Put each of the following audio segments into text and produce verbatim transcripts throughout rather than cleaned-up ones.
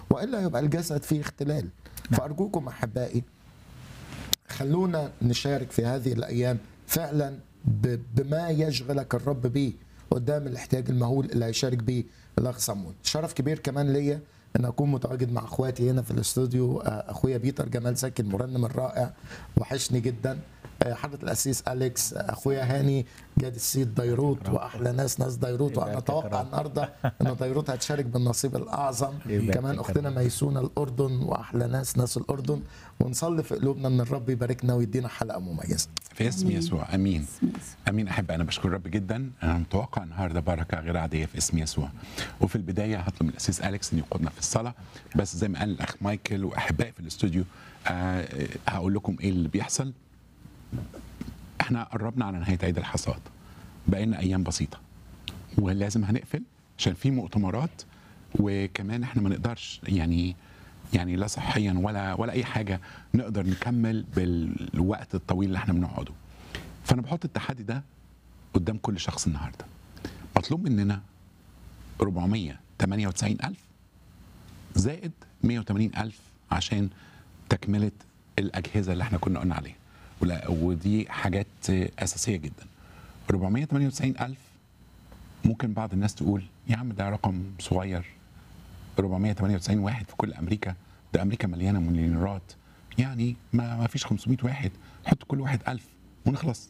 والا يبقى الجسد فيه اختلال. فارجوكم احبائي خلونا نشارك في هذه الايام فعلا ب- بما يشغلك الرب به قدام الاحتياج المهول اللي هيشارك به الاخ صمويل. شرف كبير كمان ليا ان اكون متواجد مع اخواتي هنا في الاستوديو. آه، اخويا بيتر جمال زكي المرنم الرائع وحشني جدا. آه، حضرة الاسيس اليكس، آه، اخويا هاني جاد السيد ديروت واحلى ناس ناس ديروت، وانا اتوقع النهارده ان ديروت هتشارك بالنصيب الاعظم. كمان اختنا ميسونه الاردن واحلى ناس ناس الاردن. ونصلي في قلوبنا ان الرب يباركنا ويدينا حلقه مميزه في اسم آمين. يسوع. امين باسم يسوع. امين. احب انا بشكر الرب جدا. انا متوقع النهارده بركه غير عاديه في اسم يسوع. وفي البدايه هطلب من الاسيس اليكس ان يقودنا في الصلاه. بس زي ما قال الاخ مايكل واحبائي في الاستوديو، آه هقول لكم ايه اللي بيحصل. احنا قربنا على نهايه عيد الحصاد، بقينا ايام بسيطه ولازم هنقفل عشان في مؤتمرات، وكمان احنا ما نقدرش يعني يعني لا صحيا ولا ولا اي حاجه نقدر نكمل بالوقت الطويل اللي احنا بنقعده. فانا بحط التحدي ده قدام كل شخص النهارده. مطلوب مننا أربعمية وتمانية وتسعين ألف زائد مية وتمانين ألف عشان تكمله الاجهزه اللي احنا كنا قلنا عليها، ولا- ودي حاجات اساسيه جدا. أربعمية وتمانية وتسعين ألف ممكن بعض الناس تقول يا عم ده رقم صغير، أربعمية وتمانية وتسعين واحد في كل امريكا، ده امريكا مليانه مليونيرات، يعني ما ما فيش خمسمية واحد، حط كل واحد ألف ونخلص.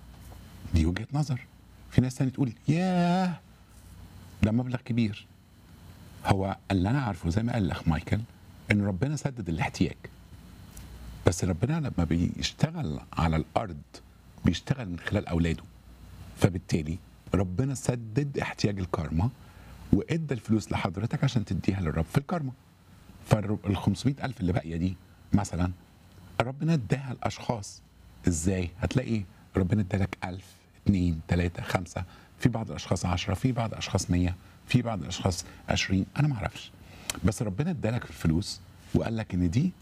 دي وجهه نظر. في ناس تانية تقول ياه ده مبلغ كبير. هو اللي انا عارفه زي ما قال الاخ مايكل ان ربنا سدد الاحتياج، بس ربنا لما بيشتغل على الارض بيشتغل من خلال اولاده. فبالتالي ربنا سدد احتياج الكارما وادى الفلوس لحضرتك عشان تديها للرب في الكارما. فال خمسمية ألف اللي باقيه دي مثلا ربنا اداها لاشخاص. ازاي؟ هتلاقي ربنا ادالك ألف، اتنين، تلاتة، خمسة، في بعض الاشخاص عشرة، في بعض الاشخاص مية، في بعض الاشخاص عشرين، انا ما اعرفش. بس ربنا ادالك الفلوس وقال لك ان دي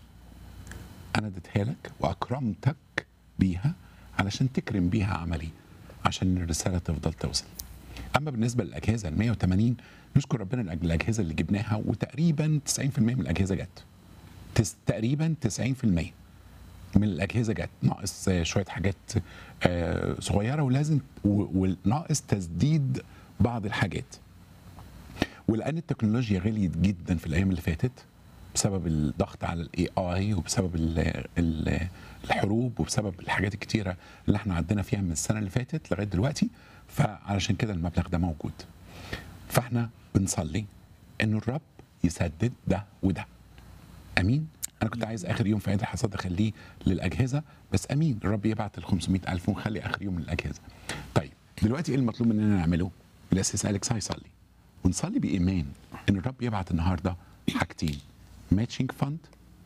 انا اديتها لك واكرمتك بيها علشان تكرم بيها عملي، عشان الرساله تفضل توصل. اما بالنسبه للاجهزه ال مية وتمانين، نشكر ربنا لاجل الاجهزه اللي جبناها، وتقريبا تسعين في المية من الاجهزه جت. تس تقريبا تسعين في المية من الاجهزه جت، ناقص آه، شويه حاجات آه، صغيره، ولازم و- وناقص تسديد بعض الحاجات. ولان التكنولوجيا غليت جدا في الايام اللي فاتت بسبب الضغط على الاي اي وبسبب ال ال الحروب وبسبب الحاجات الكتيره اللي احنا عدينا فيها من السنه اللي فاتت لغايه دلوقتي، فعلشان كده المبلغ ده موجود. فاحنا بنصلي ان الرب يسدد ده وده. امين. انا كنت عايز اخر يوم في عيد الحصاد اخليه للاجهزه، بس امين الرب يبعت ال خمسمية ألف ونخلي اخر يوم للاجهزه. طيب دلوقتي ايه المطلوب مننا نعمله؟ الاسيس اليكس هيصلي ونصلي بايمان ان الرب يبعت النهارده حاجتين: ماتشنج فاند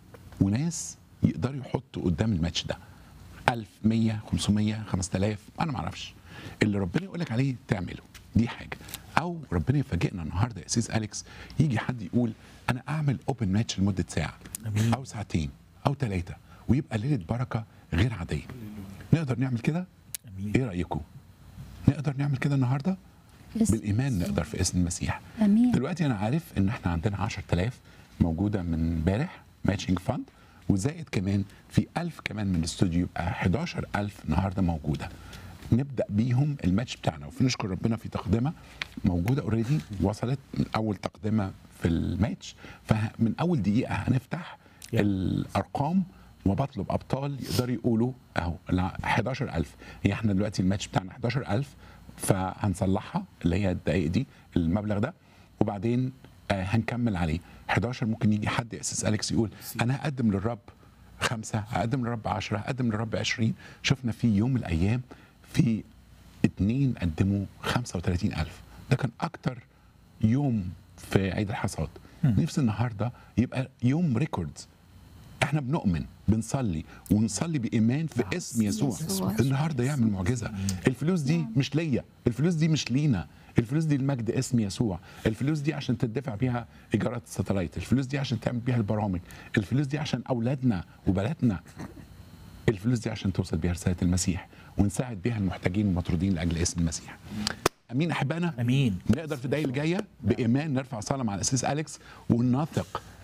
وناس يقدروا يحطوا قدام الماتش ده ألف، مية، خمسمية، خمسة آلاف، انا ما اعرفش. اللي ربنا يقول لك عليه تعمله، دي حاجه. او ربنا يفاجئنا النهارده يا اسيس اليكس، يجي حد يقول انا اعمل اوبن ماتش لمده ساعه او ساعتين او ثلاثه، ويبقى ليله بركه غير عاديه. نقدر نعمل كده؟ ايه رايكم؟ نقدر نعمل كده النهارده؟ بالايمان نقدر في اسم المسيح. امين. دلوقتي انا عارف ان احنا عندنا عشرة آلاف موجوده من امبارح ماتشنج فاند، وزائد كمان في ألف كمان من الاستوديو، يبقى حداشر ألف النهارده موجوده. نبدا بيهم الماتش بتاعنا، وفي نشكر ربنا في تقدمه موجوده اوريدي وصلت من اول تقدمه في الماتش. فمن اول دقيقه هنفتح الارقام وبطلب ابطال يقدروا يقولوا اهو حداشر ألف. هي احنا دلوقتي الماتش بتاعنا حداشر ألف، فهنصلحها اللي هي الدقائق دي المبلغ ده، وبعدين آه هنكمل عليه حداشر. ممكن يجي حد يا اسيس اليكس يقول انا هقدم للرب خمسه، هقدم للرب عشرة، هقدم للرب عشرين. شفنا في يوم من الايام في اتنين قدموا خمسة وتلاتين ألف، ده كان اكتر يوم في عيد الحصاد. نفس النهارده يبقى يوم ريكوردز. احنا بنؤمن بنصلي ونصلي بايمان في اسم يسوع يسوع. النهارده يعمل معجزه. الفلوس دي مش ليا، الفلوس دي مش لينا، الفلوس دي لمجد اسم يسوع. الفلوس دي عشان تدفع بيها ايجارات الستلايت، الفلوس دي عشان تعمل بيها البرامج، الفلوس دي عشان اولادنا وبناتنا، الفلوس دي عشان توصل بيها رساله المسيح ونساعد بيها المحتاجين والمطرودين لاجل اسم المسيح. امين احبائنا. امين. نقدر في الدقايق الجايه بايمان نرفع صلاه مع الاسيس اليكس ونثق